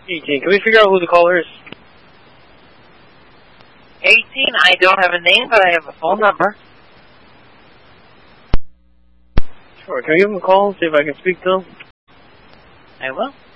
18. Can we figure out who the caller is? 18, I don't have a name, but I have a phone number. Sure. Can I give him a call and see if I can speak to him? I will.